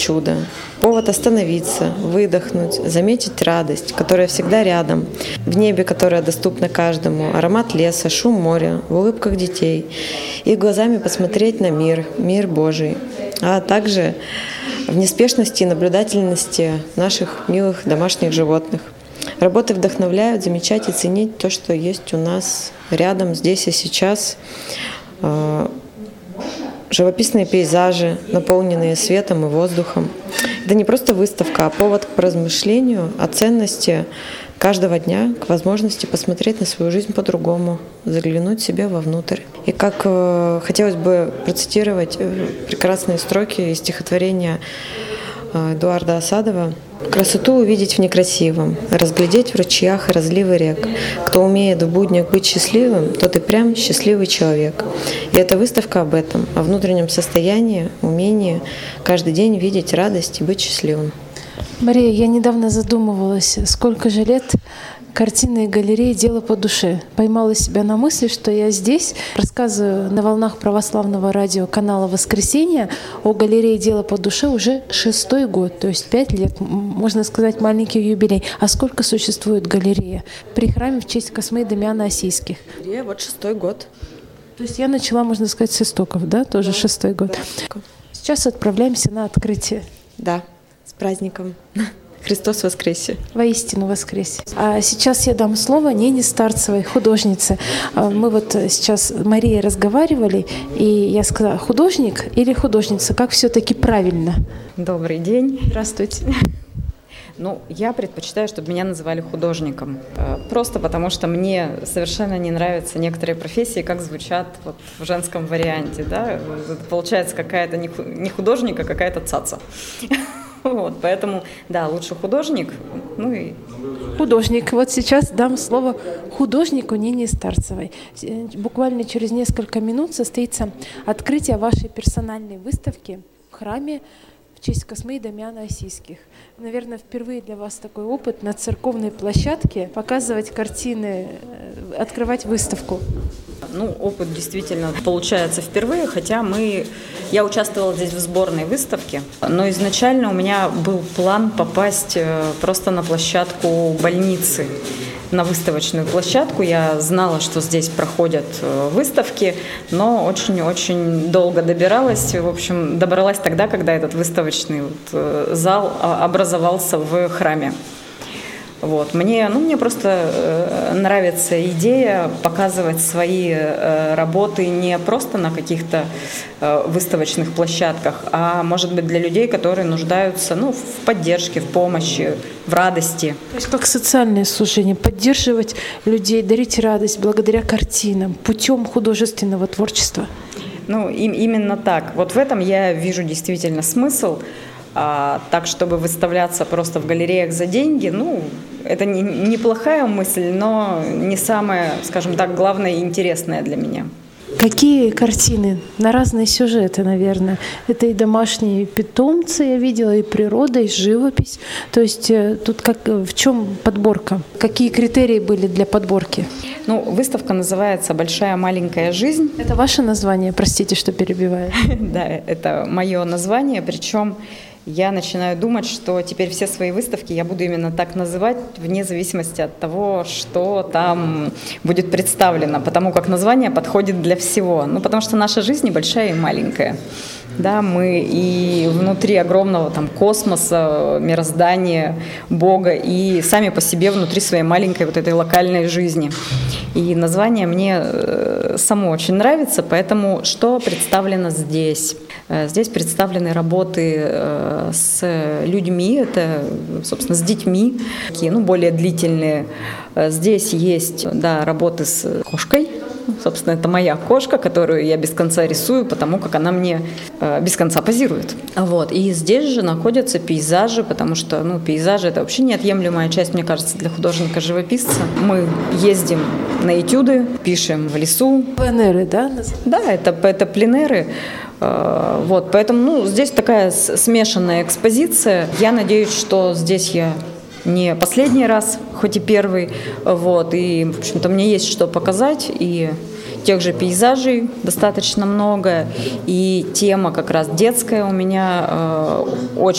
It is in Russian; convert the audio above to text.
чудо, повод остановиться, выдохнуть, заметить радость, которая всегда рядом, в небе, которое доступно каждому, аромат леса, шум моря, в улыбках детей, и глазами посмотреть на мир Божий, а также в неспешности и наблюдательности наших милых домашних животных. Работы вдохновляют замечать и ценить то, что есть у нас рядом, здесь и сейчас. Живописные пейзажи, наполненные светом и воздухом. Это не просто выставка, а повод к размышлению о ценности каждого дня, к возможности посмотреть на свою жизнь по-другому, заглянуть себе вовнутрь. И как хотелось бы процитировать прекрасные строки из стихотворения Эдуарда Асадова: «Красоту увидеть в некрасивом, разглядеть в ручьях и разливы рек. Кто умеет в буднях быть счастливым, тот и прям счастливый человек». И эта выставка об этом, о внутреннем состоянии, умении каждый день видеть радость и быть счастливым. Мария, я недавно задумывалась, сколько же лет картины и галереи — дело по душе. Поймала себя на мысли, что я здесь рассказываю на волнах православного радиоканала «Воскресенье» о галерее «Дело по душе» уже 6-й год, то есть 5 лет, можно сказать, маленький юбилей. А сколько существует галерея при храме в честь Космы и Дамиана Осийских? Галерея вот 6-й год. То есть я начала, можно сказать, с истоков, да? Тоже 6-й год. Да. Сейчас отправляемся на открытие. Да, с праздником. Христос воскресе! Воистину воскресе! А сейчас я дам слово Нине Старцевой, художнице. Мы вот сейчас с Марией разговаривали, и я сказала: художник или художница, как все-таки правильно? Добрый день. Здравствуйте. Я предпочитаю, чтобы меня называли художником. Просто потому, что мне совершенно не нравятся некоторые профессии, как звучат вот в женском варианте. Да? Получается какая-то не художник, а какая-то цаца. Поэтому, да, лучше художник. Художник. Вот сейчас дам слово художнику Нине Старцевой. Буквально через несколько минут состоится открытие вашей персональной выставки в храме в честь Космы и Дамиана Осийских. Наверное, впервые для вас такой опыт на церковной площадке показывать картины, открывать выставку. Опыт действительно получается впервые, хотя я участвовала здесь в сборной выставке, но изначально у меня был план попасть просто на площадку больницы, на выставочную площадку. Я знала, что здесь проходят выставки, но очень-очень долго добиралась. В общем, добралась тогда, когда этот выставочный зал образовался в храме. Мне просто нравится идея показывать свои работы не просто на каких-то выставочных площадках, а, может быть, для людей, которые нуждаются в поддержке, в помощи, в радости. То есть как социальное служение, поддерживать людей, дарить радость благодаря картинам, путем художественного творчества. Именно так. Вот в этом я вижу действительно смысл. Так, чтобы выставляться просто в галереях за деньги, это неплохая мысль, но не самое, скажем так, главное и интересное для меня. Какие картины? На разные сюжеты, наверное. Это и домашние питомцы, я видела, и природа, и живопись. То есть тут в чем подборка? Какие критерии были для подборки? Выставка называется «Большая маленькая жизнь». Это ваше название? Простите, что перебиваю. Да, это мое название, причем я начинаю думать, что теперь все свои выставки я буду именно так называть, вне зависимости от того, что там будет представлено, потому как название подходит для всего. Потому что наша жизнь и большая, и маленькая. Да, мы и внутри огромного космоса, мироздания, Бога, и сами по себе внутри своей маленькой этой локальной жизни. И название мне само очень нравится, поэтому что представлено здесь? Здесь представлены работы с людьми, это, собственно, с детьми, такие, более длительные. Здесь есть, работы с кошкой. Собственно, это моя кошка, которую я без конца рисую, потому как она мне без конца позирует. И здесь же находятся пейзажи, потому что пейзажи — это вообще неотъемлемая часть, мне кажется, для художника-живописца. Мы ездим на этюды, пишем в лесу. Пленеры, да? Да, это пленеры. Поэтому здесь такая смешанная экспозиция. Я надеюсь, что здесь я не последний раз, хоть и первый. И, в общем-то, мне есть что показать. И тех же пейзажей достаточно много. И тема как раз детская у меня очень